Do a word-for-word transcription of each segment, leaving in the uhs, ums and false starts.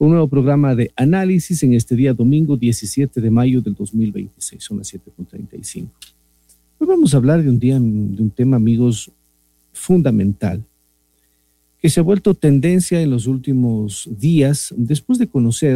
con un nuevo programa de análisis en este día domingo diecisiete de mayo del dos mil veintiséis, son las siete con treinta y cinco. Hoy vamos a hablar de un día, de un tema, amigos, fundamental, que se ha vuelto tendencia en los últimos días después de conocer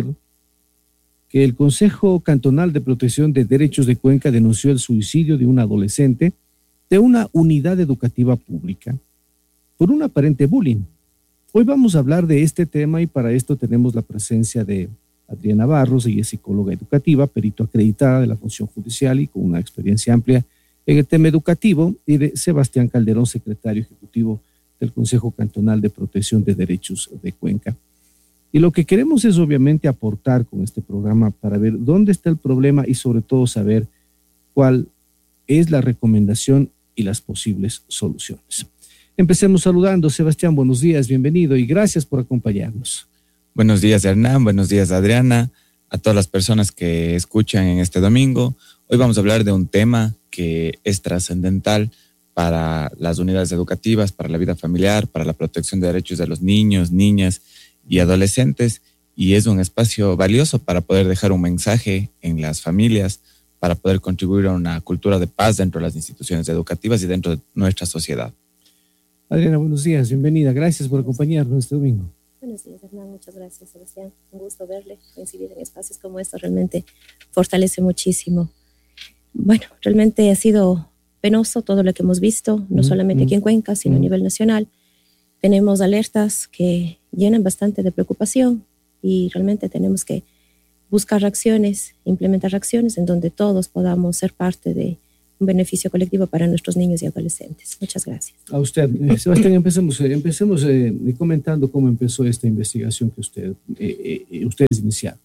que el Consejo Cantonal de Protección de Derechos de Cuenca denunció el suicidio de un adolescente de una unidad educativa pública por un aparente bullying. Hoy vamos a hablar de este tema y para esto tenemos la presencia de Adriana Barros, ella es psicóloga educativa, perito acreditada de la función judicial y con una experiencia amplia en el tema educativo, y de Sebastián Calderón, secretario ejecutivo del Consejo Cantonal de Protección de Derechos de Cuenca. Y lo que queremos es obviamente aportar con este programa para ver dónde está el problema y sobre todo saber cuál es la recomendación y las posibles soluciones. Empecemos saludando. Sebastián, buenos días, bienvenido y gracias por acompañarnos. Buenos días, Hernán, buenos días, Adriana, a todas las personas que escuchan en este domingo. Hoy vamos a hablar de un tema que es trascendental para las unidades educativas, para la vida familiar, para la protección de derechos de los niños, niñas y adolescentes, y es un espacio valioso para poder dejar un mensaje en las familias, para poder contribuir a una cultura de paz dentro de las instituciones educativas y dentro de nuestra sociedad. Adriana, buenos días, bienvenida, gracias por acompañarnos este domingo. Buenos días, Hernán, muchas gracias, Sebastián. Un gusto verle, coincidir en espacios como estos, realmente fortalece muchísimo. Bueno, realmente ha sido penoso todo lo que hemos visto, no mm, solamente mm, aquí en Cuenca, sino mm. a nivel nacional. Tenemos alertas que llenan bastante de preocupación y realmente tenemos que buscar acciones, implementar acciones en donde todos podamos ser parte de un beneficio colectivo para nuestros niños y adolescentes. Muchas gracias. A usted, eh, Sebastián, empecemos, eh, empecemos eh, comentando cómo empezó esta investigación que usted, eh, eh, ustedes iniciaron.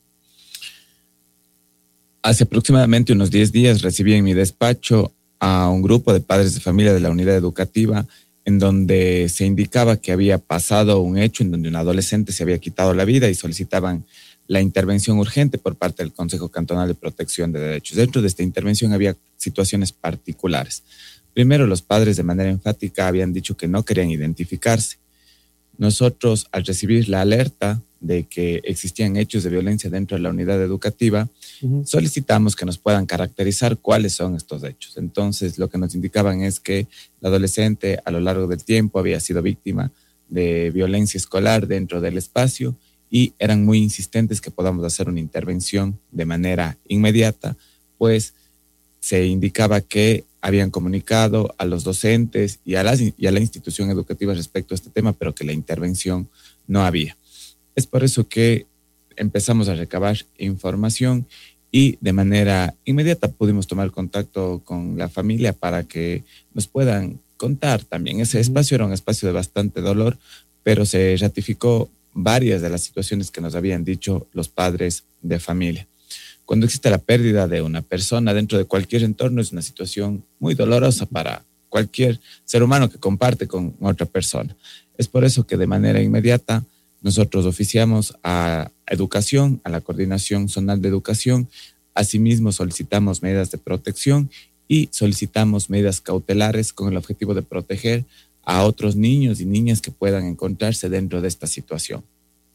Hace aproximadamente unos diez días recibí en mi despacho a un grupo de padres de familia de la unidad educativa en donde se indicaba que había pasado un hecho en donde un adolescente se había quitado la vida y solicitaban la intervención urgente por parte del Consejo Cantonal de Protección de Derechos. Dentro de esta intervención había situaciones particulares. Primero, los padres de manera enfática habían dicho que no querían identificarse. Nosotros, al recibir la alerta de que existían hechos de violencia dentro de la unidad educativa, uh-huh. solicitamos que nos puedan caracterizar cuáles son estos hechos. Entonces, lo que nos indicaban es que el adolescente a lo largo del tiempo había sido víctima de violencia escolar dentro del espacio y eran muy insistentes que podamos hacer una intervención de manera inmediata, pues se indicaba que habían comunicado a los docentes y a, las, y a la institución educativa respecto a este tema, pero que la intervención no había. Es por eso que empezamos a recabar información y de manera inmediata pudimos tomar contacto con la familia para que nos puedan contar también. Ese espacio era un espacio de bastante dolor, pero se ratificó varias de las situaciones que nos habían dicho los padres de familia. Cuando existe la pérdida de una persona dentro de cualquier entorno es una situación muy dolorosa para cualquier ser humano que comparte con otra persona. Es por eso que de manera inmediata nosotros oficiamos a Educación, a la Coordinación Zonal de Educación. Asimismo, solicitamos medidas de protección y solicitamos medidas cautelares con el objetivo de proteger a otros niños y niñas que puedan encontrarse dentro de esta situación.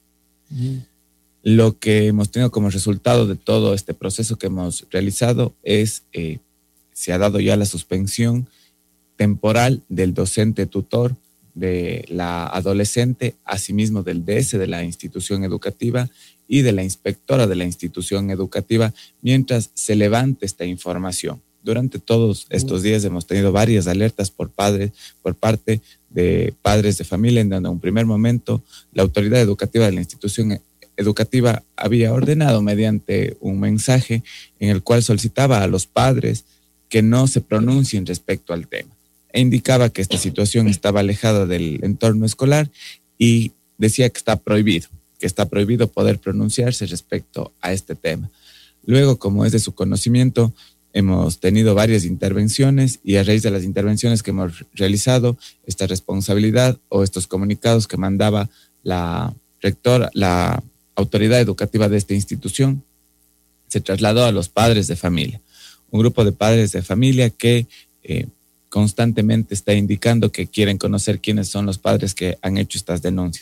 Mm. Lo que hemos tenido como resultado de todo este proceso que hemos realizado es, eh, se ha dado ya la suspensión temporal del docente tutor de la adolescente, asimismo del D S de la institución educativa y de la inspectora de la institución educativa, mientras se levante esta información. Durante todos estos días hemos tenido varias alertas por padres, por parte de padres de familia, en donde en un primer momento la autoridad educativa de la institución educativa había ordenado mediante un mensaje en el cual solicitaba a los padres que no se pronuncien respecto al tema. E indicaba que esta situación estaba alejada del entorno escolar y decía que está prohibido, que está prohibido poder pronunciarse respecto a este tema. Luego, como es de su conocimiento, hemos tenido varias intervenciones y a raíz de las intervenciones que hemos realizado, esta responsabilidad o estos comunicados que mandaba la rectora, la autoridad educativa de esta institución, se trasladó a los padres de familia. Un grupo de padres de familia que eh, constantemente está indicando que quieren conocer quiénes son los padres que han hecho estas denuncias.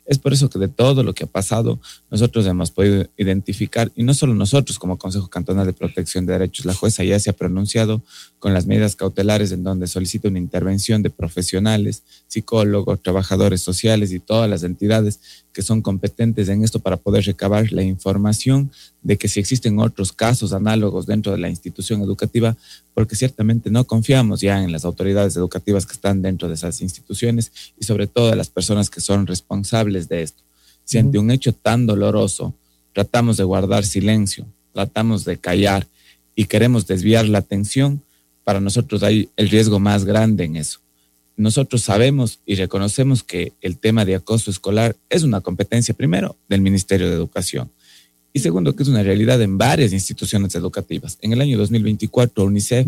Es por eso que de todo lo que ha pasado, nosotros hemos podido identificar, y no solo nosotros como Consejo Cantonal de Protección de Derechos, la jueza ya se ha pronunciado con las medidas cautelares en donde solicita una intervención de profesionales, psicólogos, trabajadores sociales y todas las entidades que son competentes en esto para poder recabar la información de que si existen otros casos análogos dentro de la institución educativa, porque ciertamente no confiamos ya en las autoridades educativas que están dentro de esas instituciones y sobre todo de las personas que son responsables de esto. Si ante un hecho tan doloroso tratamos de guardar silencio, tratamos de callar y queremos desviar la atención, para nosotros hay el riesgo más grande en eso. Nosotros sabemos y reconocemos que el tema de acoso escolar es una competencia, primero, del Ministerio de Educación y segundo, que es una realidad en varias instituciones educativas. En el año dos mil veinticuatro, UNICEF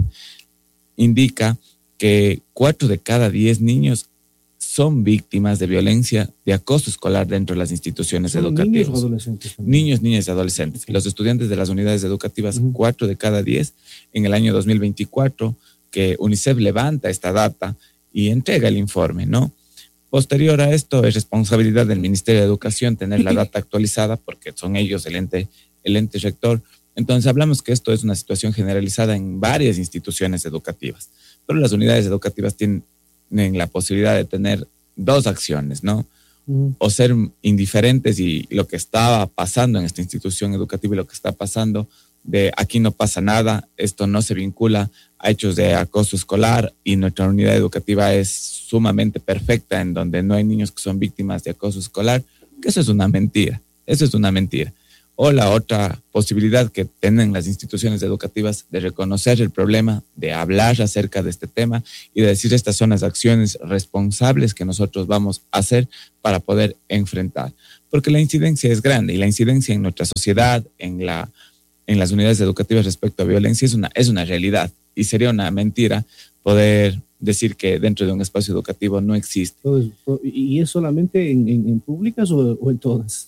indica que cuatro de cada diez niños son víctimas de violencia, de acoso escolar dentro de las instituciones ¿Son educativas. Niños o adolescentes también? Niños, niñas y adolescentes. Okay. Los estudiantes de las unidades educativas, uh-huh. cuatro de cada diez en el año dos mil veinticuatro, que UNICEF levanta esta data y entrega el informe, ¿no? Posterior a esto, es responsabilidad del Ministerio de Educación tener la data actualizada porque son ellos el ente, el ente rector. Entonces hablamos que esto es una situación generalizada en varias instituciones educativas, pero las unidades educativas tienen en la posibilidad de tener dos acciones, ¿no? Mm. O ser indiferentes y lo que estaba pasando en esta institución educativa y lo que está pasando de aquí no pasa nada, esto no se vincula a hechos de acoso escolar y nuestra unidad educativa es sumamente perfecta en donde no hay niños que son víctimas de acoso escolar, que eso es una mentira, eso es una mentira. O la otra posibilidad que tienen las instituciones educativas de reconocer el problema, de hablar acerca de este tema y de decir estas son las acciones responsables que nosotros vamos a hacer para poder enfrentar. Porque la incidencia es grande y la incidencia en nuestra sociedad, en, la, en las unidades educativas respecto a violencia es una, es una realidad y sería una mentira poder decir que dentro de un espacio educativo no existe. ¿Y es solamente en, en, en públicas o, o en todas?